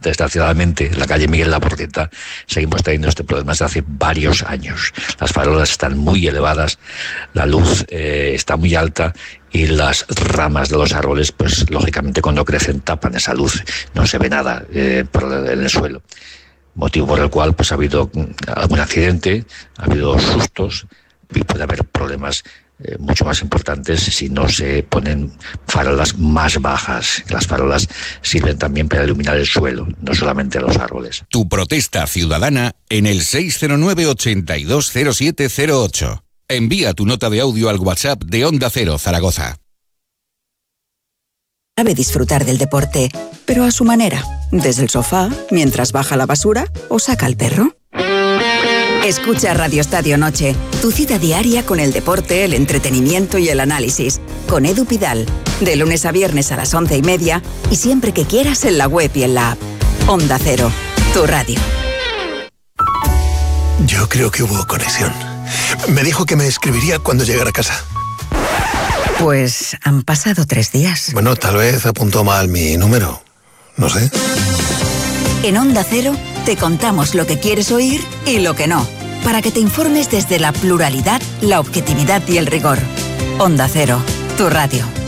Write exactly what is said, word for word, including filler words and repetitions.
desgraciadamente, en la calle Miguel Laporteta seguimos teniendo este problema desde hace varios años. Las farolas están muy elevadas, la luz eh, está muy alta y las ramas de los árboles, pues lógicamente cuando crecen tapan esa luz, no se ve nada eh, por el, en el suelo. Motivo por el cual pues ha habido algún accidente, ha habido sustos y puede haber problemas Eh, mucho más importantes si no se ponen farolas más bajas. Las farolas sirven también para iluminar el suelo, no solamente los árboles. Tu protesta ciudadana en el seis cero nueve, ochenta y dos, cero siete cero ocho. Envía tu nota de audio al WhatsApp de Onda Cero Zaragoza. Sabe disfrutar del deporte, pero a su manera. Desde el sofá, mientras baja la basura o saca al perro. Escucha Radio Estadio Noche, tu cita diaria con el deporte, el entretenimiento y el análisis. Con Edu Pidal, de lunes a viernes a las once y media y siempre que quieras en la web y en la app. Onda Cero, tu radio. Yo creo que hubo conexión. Me dijo que me escribiría cuando llegara a casa. Pues han pasado tres días. Bueno, tal vez apuntó mal mi número. No sé. En Onda Cero te contamos lo que quieres oír y lo que no, para que te informes desde la pluralidad, la objetividad y el rigor. Onda Cero, tu radio.